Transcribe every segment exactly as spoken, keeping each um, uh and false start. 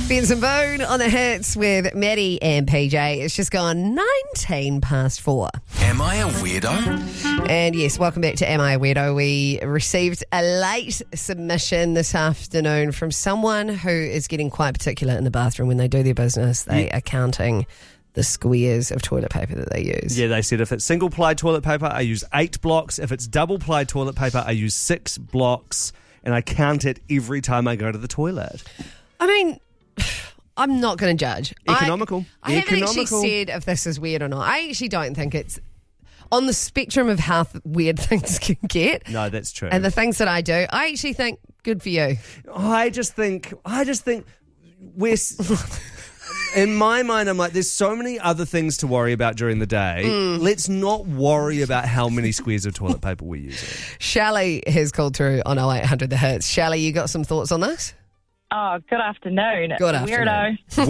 Benson Boone on the hits with Maddie and P J. It's just gone nineteen past four. Am I a weirdo? And yes, welcome back to Am I a Weirdo? We received a late submission this afternoon from someone who is getting quite particular in the bathroom when they do their business. They Yeah. are counting the squares of toilet paper that they use. Yeah, they said if it's single-ply toilet paper, I use eight blocks. If it's double-ply toilet paper, I use six blocks. And I count it every time I go to the toilet. I mean, I'm not going to judge. Economical. I, I haven't actually Economical. said if this is weird or not. I actually don't think it's on the spectrum of how th- weird things can get. No, that's true. And the things that I do, I actually think good for you. I just think, I just think we're... s- In my mind, I'm like, there's so many other things to worry about during the day. Mm. Let's not worry about how many squares of toilet paper we're using. Shelley has called through on oh eight hundred The Hits. Shelley, you got some thoughts on this? Oh, good afternoon. Good Weirdo. afternoon.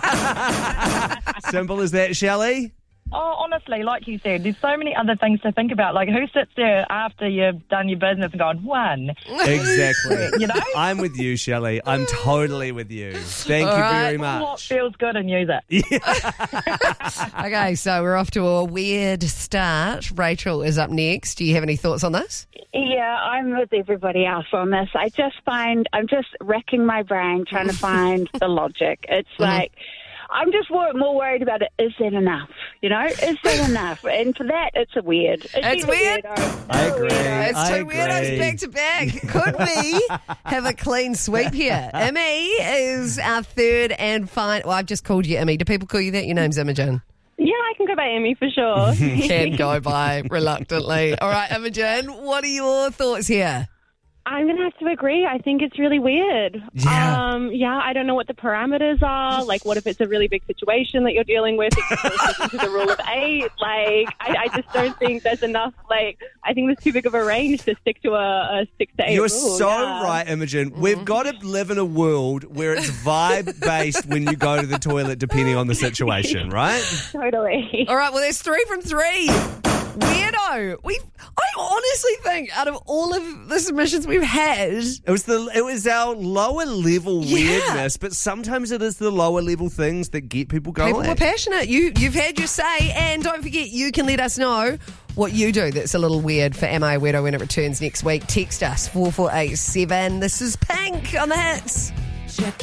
Well- Simple as that, Shelley. Oh, honestly, like you said, there's so many other things to think about. Like, who sits there after you've done your business and gone, one? Exactly. You know? I'm with you, Shelley. I'm totally with you. Thank All you right. very What much. feels good and use it. Okay, so we're off to a weird start. Rachel is up next. Do you have any thoughts on this? Yeah, I'm with everybody else on this. I just find, I'm just wrecking my brain trying to find the logic. It's like, I'm just more, more worried about it. Is that enough? You know, is that enough? And for that, it's a weird. It's, It's either weird. weirdo I or agree. weirdo. It's I two weirdos agree. back to back. Could we have a clean sweep here? Immy is our third and final. Well, I've just called you Immy. Do people call you that? Your name's Imogen. Yeah, I can go by Amy for sure. Can go by reluctantly. All right, Imogen, what are your thoughts here? I'm going to have to agree. I think it's really weird. Yeah. Um, yeah, I don't know what the parameters are. Like, what if it's a really big situation that you're dealing with? If you're sticking to the rule of eight? Like, I, I just don't think there's enough. Like, I think there's too big of a range to stick to a, a six to eight You're rule. so yeah. right, Imogen. We've got to live in a world where it's vibe-based when you go to the toilet, depending on the situation, right? Totally. All right, well, there's three from three. Weirdo. We, I honestly think out of all of the submissions we've had, It was the it was our lower level Yeah. weirdness, but sometimes it is the lower level things that get people going. people are passionate. You, you've had your say, and don't forget, you can let us know what you do that's a little weird for Am I a Weirdo when it returns next week. Text us four four eight seven. This is Pink on the hits. Check